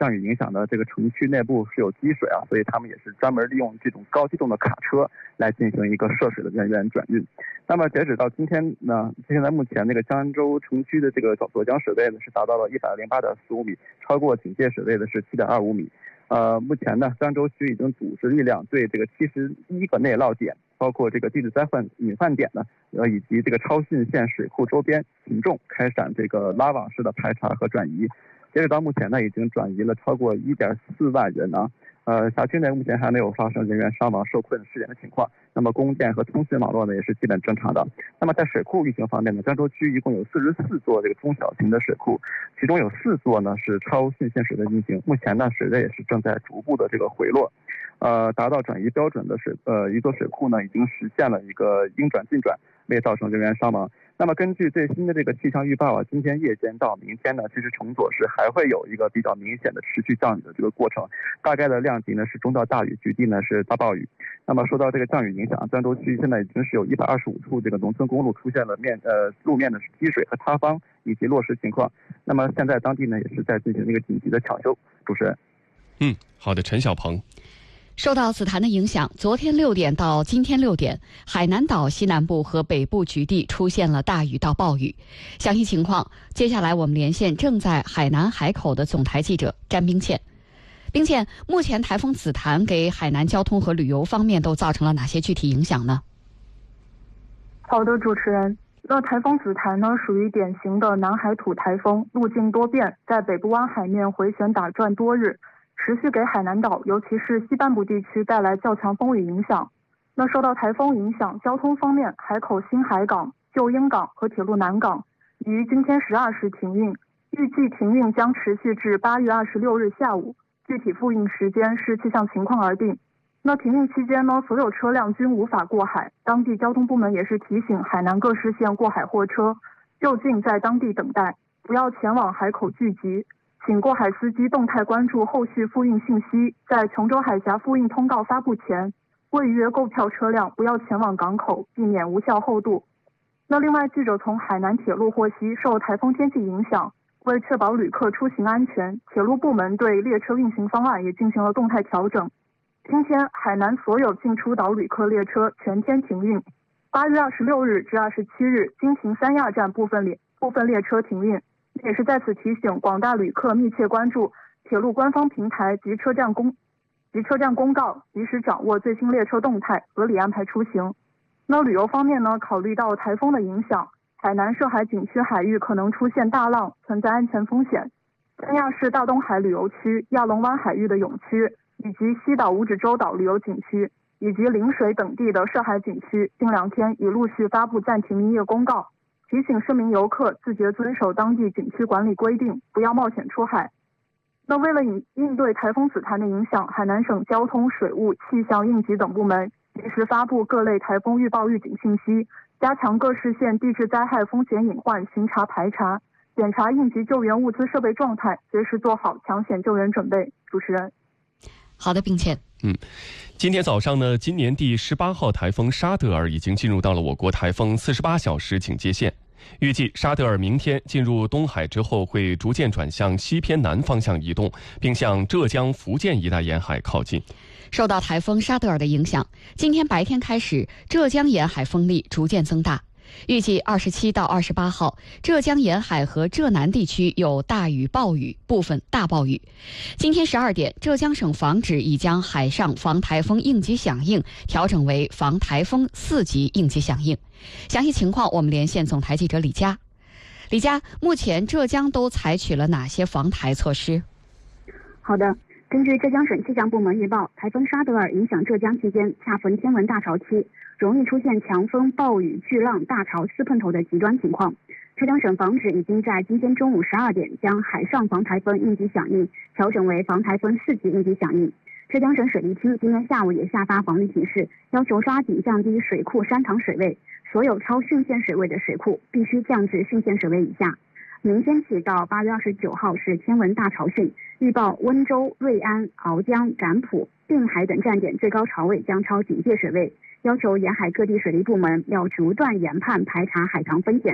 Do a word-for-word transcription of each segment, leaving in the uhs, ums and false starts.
降雨影响的这个城区内部是有积水啊，所以他们也是专门利用这种高机动的卡车来进行一个涉水的人员转运。那么截止到今天呢，现在目前那个江州城区的这个左江水位呢是达到了一百零八点四五米，超过警戒水位的是七点二五米。呃，目前呢，江州区已经组织力量对这个七十一个内涝点，包括这个地质灾害隐患点呢，呃，以及这个超汛县水库周边群众开展这个拉网式的排查和转移。截止到目前呢，已经转移了超过一点四万人啊。呃，辖区内目前还没有发生人员伤亡受困失联的情况。那么供电和通讯网络呢也是基本正常的。那么在水库运行方面呢，江州区一共有四十四座这个中小型的水库，其中有四座呢是超汛限水的运行，目前呢水位也是正在逐步的这个回落，呃，达到转移标准的水呃一座水库呢已经实现了一个应转尽转，未造成人员伤亡。那么根据最新的这个气象预报啊，今天夜间到明天呢，其实成左市还会有一个比较明显的持续降雨的这个过程，大概的量级呢是中到大雨，局地呢是大暴雨。那么受到这个降雨影响，江州区现在已经是有一百二十五处这个农村公路出现了面呃路面的积水和塌方以及落石情况。那么现在当地呢也是在进行一个紧急的抢修。主持人， 嗯，好的，陈小鹏。 受到紫檀的影响，昨天六点到今天六点，海南岛西南部和北部局地出现了大雨到暴雨。详细情况，接下来我们连线正在海南海口的总台记者詹冰倩。冰倩，目前台风紫檀给海南交通和旅游方面都造成了哪些具体影响呢？ 好的，主持人。那台风紫檀呢，属于典型的南海土台风，路径多变，在北部湾海面回旋打转多日，持续给海南岛，尤其是西半部地区带来较强风雨影响。那受到台风影响，交通方面，海口新海港、旧鹰港和铁路南港于今天十二时停运，预计停运将持续至八月二十六日下午，具体复运时间视气象情况而定。那停运期间呢，所有车辆均无法过海，当地交通部门也是提醒海南各市县过海货车就近在当地等待，不要前往海口聚集。请过海司机动态关注后续复运信息，在琼州海峡复运通告发布前，未预约购票车辆不要前往港口，避免无效后渡。那另外，记者从海南铁路获悉，受台风天气影响，为确保旅客出行安全，铁路部门对列车运行方案也进行了动态调整。今天，海南所有进出岛旅客列车全天停运。八月二十六日至二十七日，经停三亚站部分列部分列车停运。也是在此提醒广大旅客密切关注铁路官方平台及车站公及车站公告，及时掌握最新列车动态，合理安排出行。那旅游方面呢，考虑到台风的影响，海南涉海景区海域可能出现大浪，存在安全风险。三亚市大东海旅游区、亚龙湾海域的泳区，以及西岛五指洲岛旅游景区以及陵水等地的涉海景区，近两天已陆续发布暂停营业公告，提醒市民游客自觉遵守当地景区管理规定，不要冒险出海。那为了应应对台风紫檀的影响，海南省交通、水务、气象、应急等部门及时发布各类台风预报预警信息，加强各市县地质灾害风险隐患巡查排查，检查应急救援物资设备状态，随时做好抢险救援准备。主持人， 好的，并且， 嗯，今天早上呢，今年第十八号台风沙德尔已经进入到了我国台风四十八小时警戒线。预计沙德尔明天进入东海之后，会逐渐转向西偏南方向移动，并向浙江、福建一带沿海靠近。 受到台风沙德尔的影响，今天白天开始，浙江沿海风力逐渐增大。预计二十七到二十八号，浙江沿海和浙南地区有大雨、暴雨，部分大暴雨。今天十二点，浙江省防指已将海上防台风应急响应调整为防台风四级应急响应。详细情况，我们连线总台记者李佳。李佳，目前浙江都采取了哪些防台措施？ 好的。根据浙江省气象部门预报，台风沙德尔影响浙江期间，恰逢天文大潮期，容易出现强风、暴雨、巨浪、大潮四碰头的极端情况。浙江省防指已经在今天中午十二点将海上防台风应急响应调整为防台风四级应急响应。浙江省水利厅今天下午也下发防御提示，要求抓紧降低水库山塘水位，所有超汛限水位的水库必须降至汛限水位以下。明天起到八月二十九号是天文大潮汛，预报温州、瑞安、鳌江、展浦、定海等站点最高潮位将超警戒水位，要求沿海各地水利部门要逐段研判排查海床风险，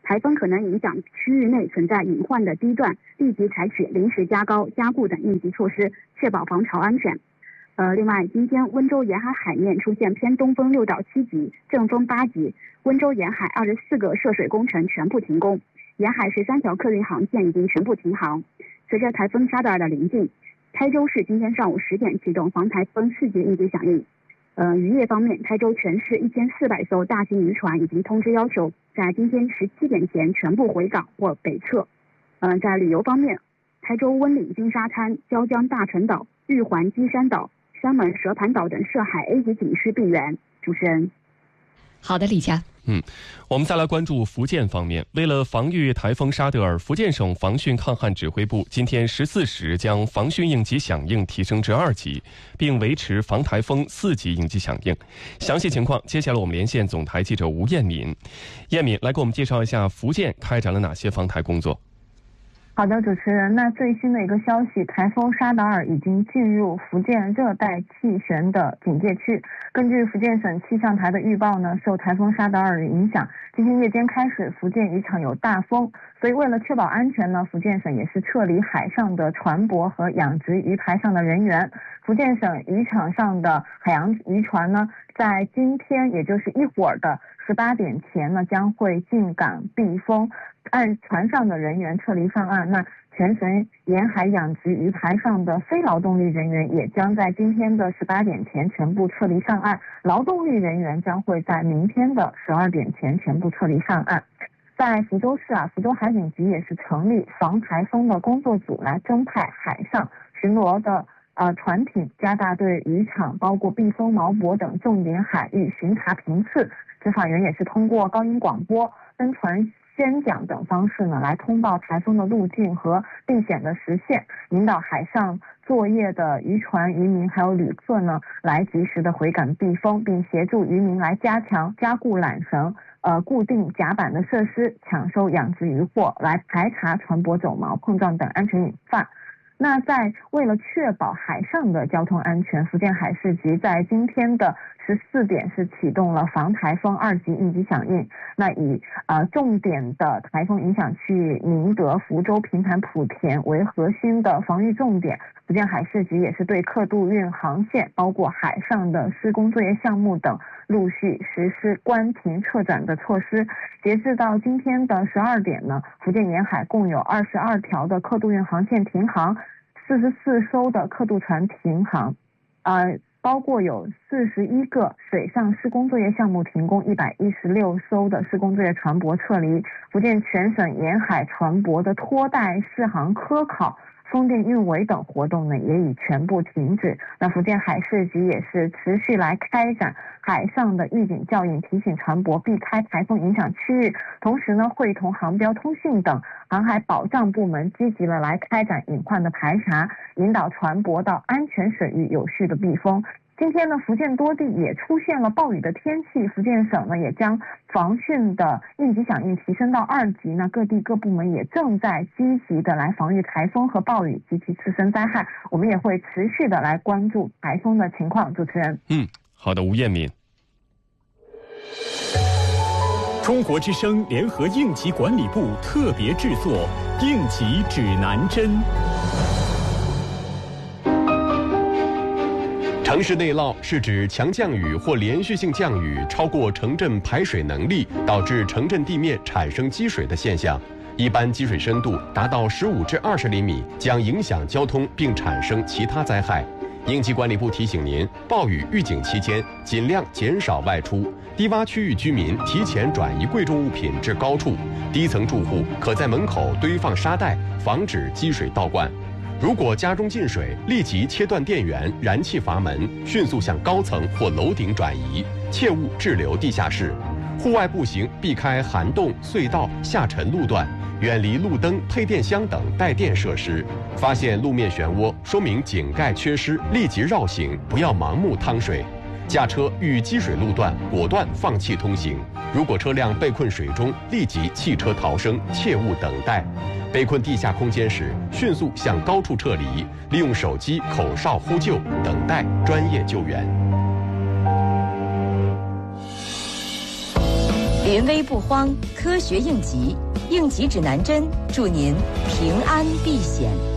台风可能影响区域内存在隐患的地段，立即采取临时加高、加固等应急措施，确保防潮安全。呃，另外，今天温州沿海海面出现偏东风六到七级，正风八级，温州沿海二十四个涉水工程全部停工，沿海十三条客运航线已经全部停航。随着台风沙德尔的临近，台州市今天上午十点启动防台风四级应急响应。呃，渔业方面，台州全市一千四百艘大型渔船已经通知要求在今天十七点前全部回港或北撤。呃，在旅游方面，台州温岭金沙滩、椒江大陈岛、玉环基山岛、山门蛇盘岛等涉海 A 级景区闭园。主持人， 好的，李佳。 嗯，我们再来关注福建方面。为了防御台风沙德尔，福建省防汛抗旱指挥部今天十四时将防汛应急响应提升至二级，并维持防台风四级应急响应。详细情况，接下来我们连线总台记者吴艳敏。艳敏来给我们介绍一下福建开展了哪些防台工作。 好的，主持人，那最新的一个消息，台风沙达尔已经进入福建热带气旋的警戒区。根据福建省气象台的预报呢，受台风沙达尔的影响，今天夜间开始，福建渔场有大风，所以为了确保安全呢，福建省也是撤离海上的船舶和养殖鱼排上的人员。福建省渔场上的海洋渔船呢，在今天也就是一会儿的十八点前呢，将会进港避风，按船上的人员撤离上岸。那全省沿海养殖鱼排上的非劳动力人员也将在今天的十八点前全部撤离上岸，劳动力人员将会在明天的十二点前全部撤离上岸。在福州市啊，福州海警局也是成立防台风的工作组，来增派海上巡逻的呃，船艇，加大对渔场包括避风锚泊等重点海域巡查频次。执法员也是通过高音广播、登船宣讲等方式呢，来通报台风的路径和避险的时限，引导海上作业的渔船、渔民还有旅客呢，来及时的回港避风，并协助渔民来加强加固缆绳、呃固定甲板的设施，抢收养殖渔获，来排查船舶走锚、碰撞等安全隐患。那在为了确保海上的交通安全，福建海事局在今天的十四点是启动了防台风二级应急响应。那以呃重点的台风影响区域宁德、福州、平潭、莆田为核心的防御重点，福建海事局也是对客渡运航线，包括海上的施工作业项目等，陆续实施关停撤转的措施。截至到今天的十二点呢，福建沿海共有二十二条的客渡运航线停航，四十四艘的客渡船停航，呃，包括有四十一个水上施工作业项目停工，一百一十六艘的施工作业船舶撤离。福建全省沿海船舶的拖带试航科考、风电运维等活动呢，也已全部停止。那福建海事局也是持续来开展海上的预警教引，提醒船舶避开台风影响区域，同时呢，会同航标通信等航海保障部门积极的来开展隐患的排查，引导船舶到安全水域有序的避风。今天呢，福建多地也出现了暴雨的天气，福建省呢也将防汛的应急响应提升到二级。那各地各部门也正在积极的来防御台风和暴雨及其次生灾害，我们也会持续的来关注台风的情况。主持人， 嗯，好的，吴艳敏。 中国之声联合应急管理部特别制作应急指南针。 城市内涝是指强降雨或连续性降雨超过城镇排水能力，导致城镇地面产生积水的现象。一般积水深度达到十五至二十厘米，将影响交通并产生其他灾害。应急管理部提醒您，暴雨预警期间尽量减少外出，低洼区域居民提前转移贵重物品至高处，低层住户可在门口堆放沙袋，防止积水倒灌。如果家中进水，立即切断电源、燃气阀门，迅速向高层或楼顶转移，切勿滞留地下室。户外步行避开涵洞、隧道、下沉路段，远离路灯、配电箱等带电设施。发现路面漩涡，说明井盖缺失，立即绕行，不要盲目趟水。驾车遇积水路段，果断放弃通行。如果车辆被困水中，立即弃车逃生，切勿等待。被困地下空间时，迅速向高处撤离，利用手机口哨呼救，等待专业救援。 临危不慌，科学应急，应急指南针，祝您平安避险。